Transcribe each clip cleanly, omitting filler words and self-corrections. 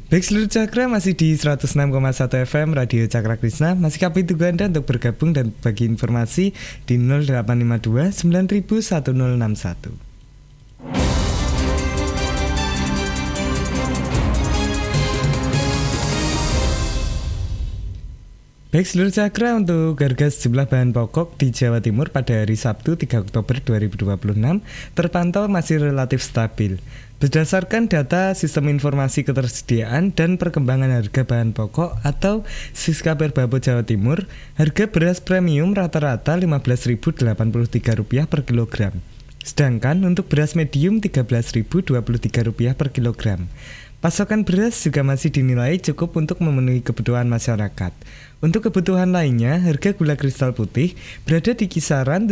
Baik seluruh Cakra masih di 106,1 FM Radio Cakra Krishna. Masih kami tunggu Anda untuk bergabung dan bagi informasi di 0852 9000 1061. Baik seluruh Cakra, untuk harga sejumlah bahan pokok di Jawa Timur pada hari Sabtu 3 Oktober 2026 terpantau masih relatif stabil. Berdasarkan data Sistem Informasi Ketersediaan dan Perkembangan Harga Bahan Pokok atau Siskaper Babo Jawa Timur, harga beras premium rata-rata Rp15.083 per kilogram. Sedangkan untuk beras medium Rp13.023 per kilogram. Pasokan beras juga masih dinilai cukup untuk memenuhi kebutuhan masyarakat. Untuk kebutuhan lainnya, harga gula kristal putih berada di kisaran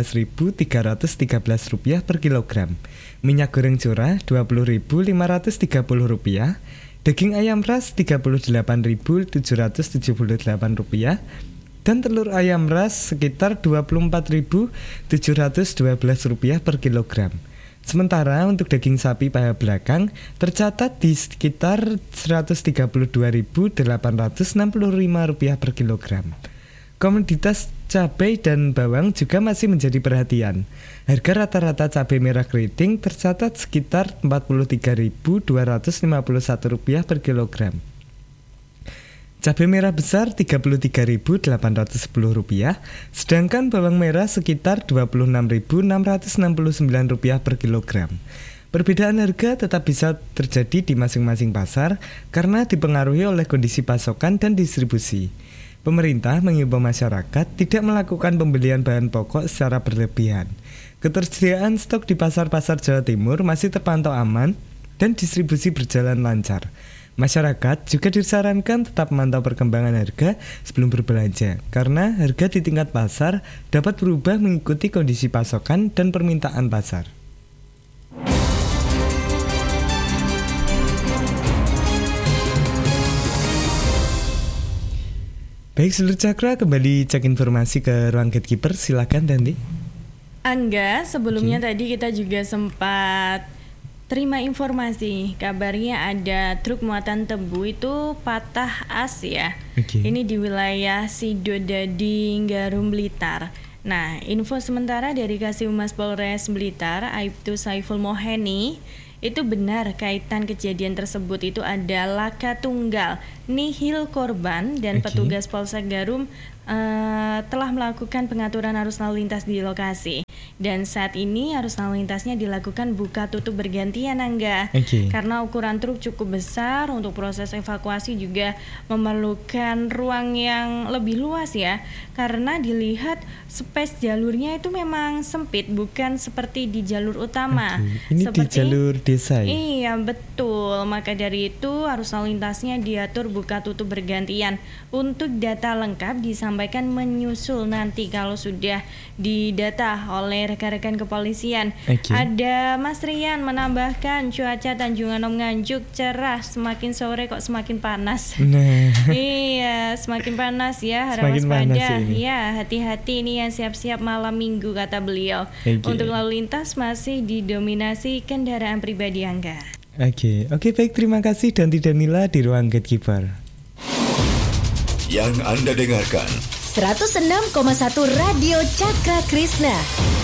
Rp17.313 per kilogram. Minyak goreng curah Rp20.530, daging ayam ras Rp38.778, dan telur ayam ras sekitar Rp24.712 per kilogram. Sementara untuk daging sapi paha belakang tercatat di sekitar Rp132.865 per kilogram. Komoditas cabai dan bawang juga masih menjadi perhatian. Harga rata-rata cabai merah keriting tercatat sekitar Rp43.251 per kilogram. Cabai merah besar Rp33.810, sedangkan bawang merah sekitar Rp26.669 per kilogram. Perbedaan harga tetap bisa terjadi di masing-masing pasar karena dipengaruhi oleh kondisi pasokan dan distribusi. Pemerintah mengimbau masyarakat tidak melakukan pembelian bahan pokok secara berlebihan. Ketersediaan stok di pasar-pasar Jawa Timur masih terpantau aman dan distribusi berjalan lancar. Masyarakat juga disarankan tetap memantau perkembangan harga sebelum berbelanja, karena harga di tingkat pasar dapat berubah mengikuti kondisi pasokan dan permintaan pasar. Baik seluruh Cakra, kembali cek informasi ke ruang gatekeeper, silakan Danti. Angga, sebelumnya tadi kita juga sempat terima informasi, kabarnya ada truk muatan tebu itu patah as ya. Ini di wilayah Sidodadi, Garum, Blitar. Nah, info sementara dari Kasih Humas Polres Blitar, Aibtu Saiful Moheni, itu benar kaitan kejadian tersebut itu ada laka tunggal, nihil korban, dan petugas Polsek Garum telah melakukan pengaturan arus lalu lintas di lokasi. Dan saat ini arus lalu lintasnya dilakukan buka tutup bergantian, Angga. Karena ukuran truk cukup besar, untuk proses evakuasi juga memerlukan ruang yang lebih luas ya. Karena dilihat space jalurnya itu memang sempit, bukan seperti di jalur utama. Ini seperti di jalur desa ya? Iya betul, maka dari itu arus lalu lintasnya diatur buka tutup bergantian. Untuk data lengkap disampaikan menyusul nanti kalau sudah didata oleh rekan-rekan kepolisian. Ada Mas Rian menambahkan cuaca Tanjung Anom Nganjuk cerah, semakin sore kok semakin panas. Iya, semakin panas ya, harap waspada. Ya, hati-hati nih yang siap-siap malam minggu kata beliau. Untuk lalu lintas masih didominasi kendaraan pribadi, Angga. Oke, baik, terima kasih Danti Danila di ruang gatekeeper. Yang Anda dengarkan 106,1 Radio Cakra Krishna.